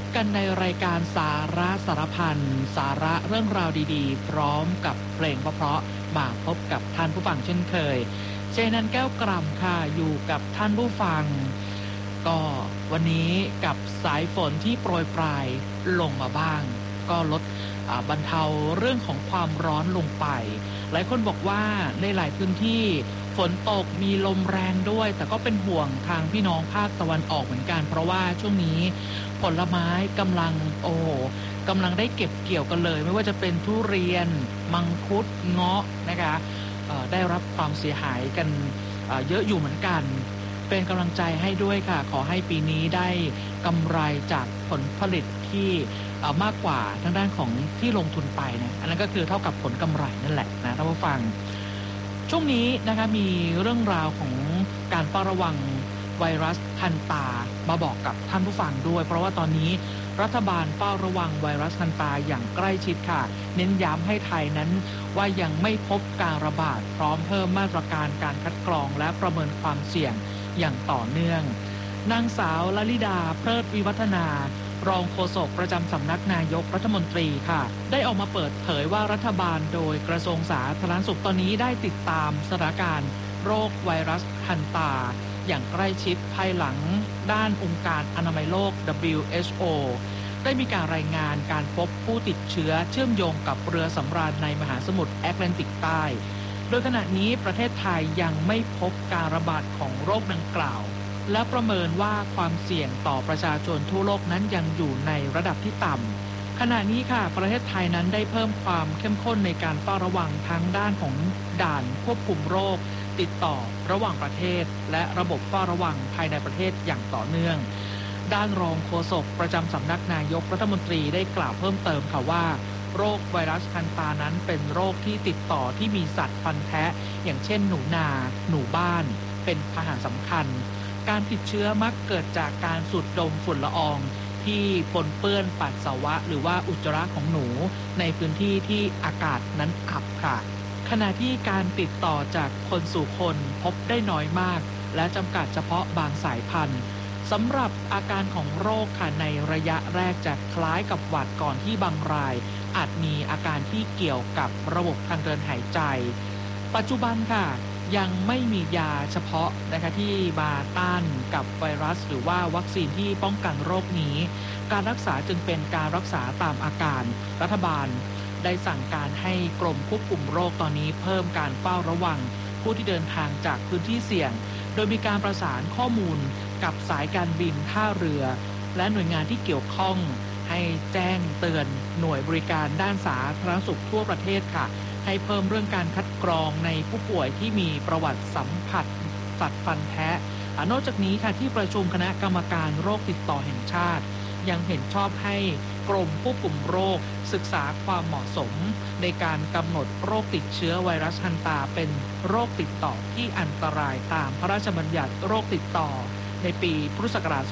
กันในรายการสาระสารพันสาระเรื่องราวดีๆพร้อมกับเพลงเพราะๆมาพบกับท่านผู้ฟังเช่นเคยเจนันแก้วกล่ำค่ะอยู่กับท่านผู้ฟังก็วันนี้กับสายฝนที่โปรยปลายลงมาบ้างก็ลดบรรเทาเรื่องของความร้อนลงไปหลายคนบอกว่าในหลายพื้นที่ฝนตกมีลมแรงด้วยแต่ก็เป็นห่วงทางพี่น้องภาคตะวันออกเหมือนกันเพราะว่าช่วงนี้ผลไม้กำลังได้เก็บเกี่ยวกันเลยไม่ว่าจะเป็นทุเรียนมังคุดเงาะนะคะได้รับความเสียหายกันเยอะอยู่เหมือนกันเป็นกำลังใจให้ด้วยค่ะขอให้ปีนี้ได้กำไรจากผลผลิตที่มากกว่าทางด้านของที่ลงทุนไปนะอันนั้นก็คือเท่ากับผลกำไรนั่นแหละนะท่านผู้ฟังช่วงนี้นะคะมีเรื่องราวของการเฝ้าระวังไวรัสฮันตามาบอกกับท่านผู้ฟังด้วยเพราะว่าตอนนี้รัฐบาลเฝ้าระวังไวรัสฮันตาอย่างใกล้ชิดค่ะเน้นย้ำให้ไทยนั้นว่ายังไม่พบการระบาดพร้อมเพิ่มมาตรการการคัดกรองและประเมินความเสี่ยงอย่างต่อเนื่องนางสาวลลิดาเพลิดวิวัฒนารองโฆษกประจำสำนักนายกรัฐมนตรีค่ะได้ออกมาเปิดเผยว่ารัฐบาลโดยกระทรวงสาธารณสุขตอนนี้ได้ติดตามสถานการณ์โรคไวรัสฮันตาอย่างใกล้ชิดภายหลังด้านองค์การอนามัยโลก WHO ได้มีการรายงานการพบผู้ติดเชื้อเชื่อมโยงกับเรือสำราญในมหาสมุทรแอตแลนติกใต้โดยขณะนี้ประเทศไทยยังไม่พบการระบาดของโรคดังกล่าวและประเมินว่าความเสี่ยงต่อประชาชนทั่วโลกนั้นยังอยู่ในระดับที่ต่ำขณะนี้ค่ะประเทศไทยนั้นได้เพิ่มความเข้มข้นในการเฝ้าระวังทั้งด้านของด่านควบคุมโรคติดต่อระหว่างประเทศและระบบเฝ้าระวังภายในประเทศอย่างต่อเนื่องด้านรองโฆษกประจำสำนักนายกรัฐมนตรีได้กล่าวเพิ่มเติมค่ะว่าโรคไวรัสฮันตานั้นเป็นโรคที่ติดต่อที่มีสัตว์ฟันแทะอย่างเช่นหนูนาหนูบ้านเป็นพาหะสำคัญการติดเชื้อมักเกิดจากการสูดดมฝุ่นละอองที่ปนเปื้อนปัสสาวะหรือว่าอุจจาระของหนูในพื้นที่ที่อากาศนั้นอับค่ะขณะที่การติดต่อจากคนสู่คนพบได้น้อยมากและจำกัดเฉพาะบางสายพันธุ์สำหรับอาการของโรคค่ะในระยะแรกจะคล้ายกับหวัดก่อนที่บางรายอาจมีอาการที่เกี่ยวกับระบบทางเดินหายใจปัจจุบันค่ะยังไม่มียาเฉพาะนะคะที่มาต้านกับไวรัสหรือว่าวัคซีนที่ป้องกันโรคนี้การรักษาจึงเป็นการรักษาตามอาการรัฐบาลได้สั่งการให้กรมควบคุมโรคตอนนี้เพิ่มการเฝ้าระวังผู้ที่เดินทางจากพื้นที่เสี่ยงโดยมีการประสานข้อมูลกับสายการบินท่าเรือและหน่วยงานที่เกี่ยวข้องให้แจ้งเตือนหน่วยบริการด้านสาธารณสุขทั่วประเทศค่ะให้เพิ่มเรื่องการคัดกรองในผู้ป่วยที่มีประวัติสัมผัสสัตว์ฟันแทะนอกจากนี้ค่ะที่ประชุมคณะกรรมการโรคติดต่อแห่งชาติยังเห็นชอบให้กรมควบคุมโรคศึกษาความเหมาะสมในการกำหนดโรคติดเชื้อไวรัสฮันตาเป็นโรคติดต่อที่อันตรายตามพระราชบัญญัติโรคติดต่อในปีพุทธศักราช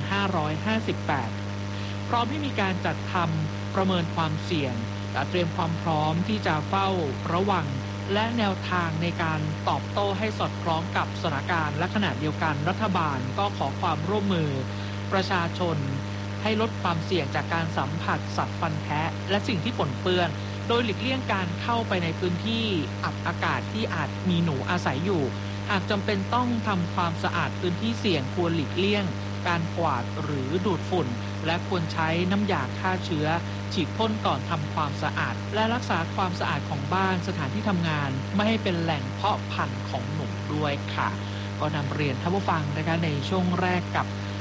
2558 พร้อมให้มีการจัดทำประเมินความเสี่ยงเตรียมความพร้อมที่จะเฝ้าระวังและแนวทางในการตอบโต้ให้สอดคล้องกับสถานการณ์และขณะเดียวกันรัฐบาลก็ขอความร่วมมือประชาชนให้ลดความเสี่ยงจากการสัมผัสสัตว์ฟันแทะและสิ่งที่ปนเปื้อนโดยหลีกเลี่ยงการเข้าไปในพื้นที่อับอากาศที่อาจมีหนูอาศัยอยู่หากจำเป็นต้องทำความสะอาดพื้นที่เสี่ยงควรหลีกเลี่ยงการกวาดหรือดูดฝุ่นและควรใช้น้ำยาฆ่าเชื้อฉีดพ่นก่อนทำความสะอาดและรักษาความสะอาดของบ้านสถานที่ทำงานไม่ให้เป็นแหล่งเพาะพันธุ์ของหนูด้วยค่ะก็นำเรียนท่านผู้ฟังนะคะในช่วงแรกกับ